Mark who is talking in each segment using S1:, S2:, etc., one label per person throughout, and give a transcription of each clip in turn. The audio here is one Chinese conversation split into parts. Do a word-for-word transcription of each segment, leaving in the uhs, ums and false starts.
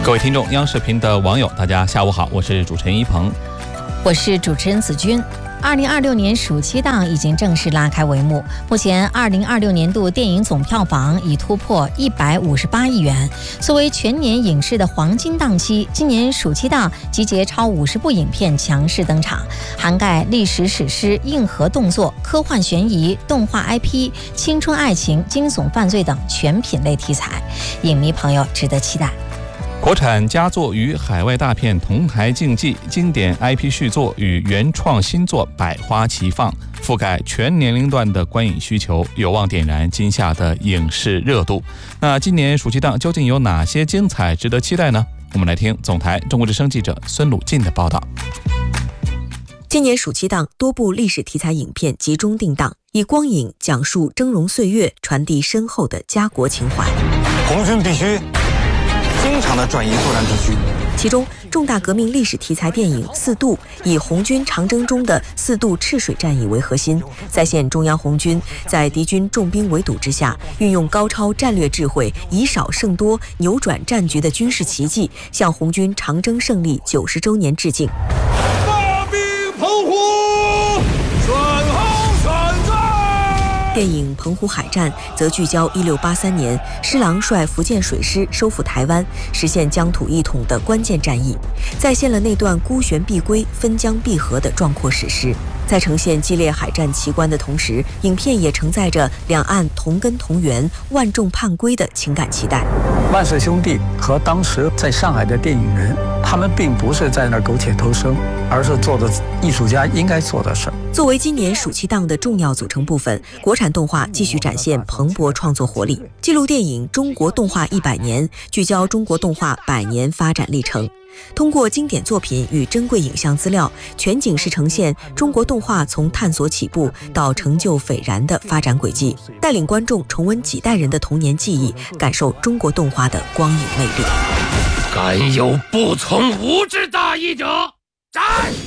S1: 各位听众，央视频的网友，大家下午好，我是主持人一鹏，
S2: 我是主持人子君。二零二六年暑期档已经正式拉开帷幕，目前二零二六年度电影总票房已突破一百五十八亿元。作为全年影视的黄金档期，今年暑期档集结超五十部影片强势登场，涵盖历史史诗、硬核动作、科幻悬疑、动画 I P、青春爱情、惊悚犯罪等全品类题材，影迷朋友值得期待。
S1: 国产佳作与海外大片同台竞技，经典 I P 续作与原创新作百花齐放，覆盖全年龄段的观影需求，有望点燃今夏的影视热度。那今年暑期档究竟有哪些精彩值得期待呢？我们来听总台中国之声记者孙鲁进的报道。
S3: 今年暑期档多部历史题材影片集中定档，以光影讲述峥嵘岁月，传递深厚的家国情怀。
S4: 红军必须经常的转移作战地区。
S3: 其中，重大革命历史题材电影《四渡》以红军长征中的四渡赤水战役为核心，再现中央红军在敌军重兵围堵之下，运用高超战略智慧，以少胜多，扭转战局的军事奇迹，向红军长征胜利九十周年致敬。
S5: 发兵澎湖，选好选在。
S3: 电影《澎湖海战》则聚焦一六八三年施琅率福建水师收复台湾，实现疆土一统的关键战役，再现了那段孤悬碧归、分疆必合的壮阔史诗。在呈现激烈海战奇观的同时，影片也承载着两岸同根同源、万众盼归的情感期待。
S6: 万氏兄弟和当时在上海的电影人，他们并不是在那儿苟且偷生，而是做的艺术家应该做的事。
S3: 作为今年暑期档的重要组成部分，国产动画继续展现蓬勃创作活力。纪录电影《中国动画一百年》聚焦中国动画百年发展历程，通过经典作品与珍贵影像资料，全景式呈现中国动画从探索起步到成就斐然的发展轨迹，带领观众重温几代人的童年记忆，感受中国动画的光影魅力。
S5: 敢有不从吾之大义者，斩！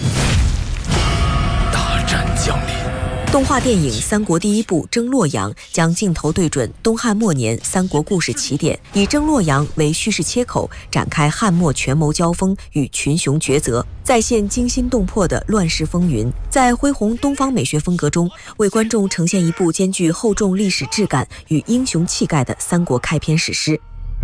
S5: 大战将临。
S3: 动画电影《三国第一部征洛阳》将镜头对准东汉末年三国故事起点，以征洛阳为叙事切口，展开汉末权谋交锋与群雄抉择，再现惊心动魄的乱世风云。在恢宏东方美学风格中，为观众呈现一部兼具厚重历史质感与英雄气概的三国开篇史诗。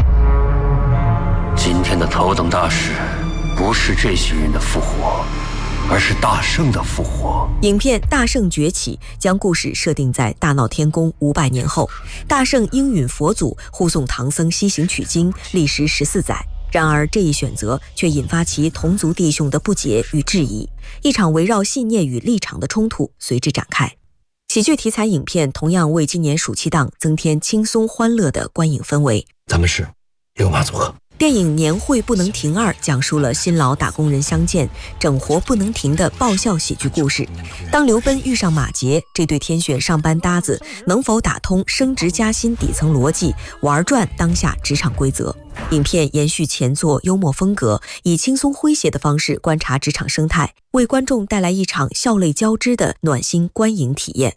S7: 今天的头等大事，不是这群人的复活，而是大圣的复活。
S3: 影片《大圣崛起》将故事设定在大闹天宫五百年后，大圣应允佛祖护送唐僧西行取经，历时十四载。然而这一选择却引发其同族弟兄的不解与质疑，一场围绕信念与立场的冲突随之展开。喜剧题材影片同样为今年暑期档增添轻松欢乐的观影氛围。
S8: 咱们是六马组合。
S3: 电影《年会不能停二》讲述了辛劳打工人相见、整活不能停的爆笑喜剧故事。当刘奔遇上马杰，这对天选上班搭子能否打通升职加薪底层逻辑，玩转当下职场规则？影片延续前作幽默风格，以轻松诙谐的方式观察职场生态，为观众带来一场笑泪交织的暖心观影体验。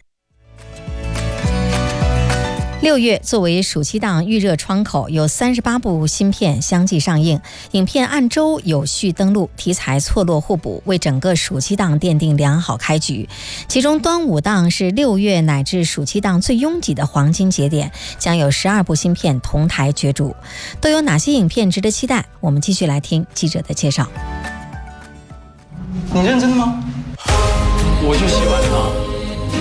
S2: 六月作为暑期档预热窗口，有三十八部新片相继上映，影片按周有序登陆，题材错落互补，为整个暑期档奠定良好开局。其中端午档是六月乃至暑期档最拥挤的黄金节点，将有十二部新片同台角逐。都有哪些影片值得期待？我们继续来听记者的介绍。
S9: 你认真的吗？我就喜欢他。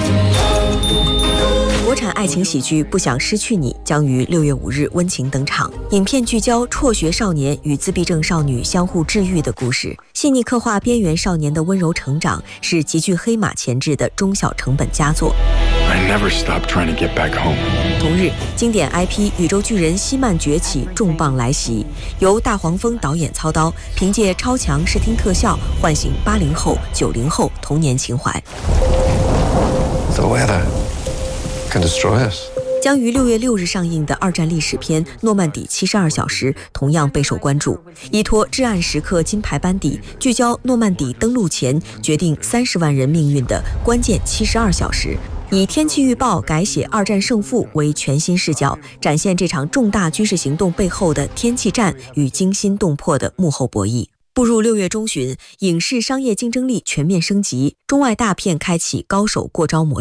S3: 国产爱情喜剧《不想失去你》将于六月五日温情登场。影片聚焦辍学少年与自闭症少女相互治愈的故事，细腻刻画边缘少年的温柔成长，是极具黑马潜质的中小成本佳作。
S5: I never stopped trying to get back home.
S3: 同日，经典 I P《宇宙巨人希曼崛起》重磅来袭，由大黄蜂导演操刀，凭借超强视听特效唤醒八零后、九零后童年情怀。
S8: The weather can destroy us.
S3: 将于六月六日上映的二战历史片《诺曼底七十二小时》同样备受关注，依托至暗时刻金牌班底，聚焦诺曼底登陆前决定三十万人命运的关键七十二小时， 以天气预报改写二战胜负为全新视角，展现这场重大军事行动背后的天气战与惊心动魄的幕后博弈。步入六月中旬，影视商业竞争力全面升级，中外大片开启高手过招模式。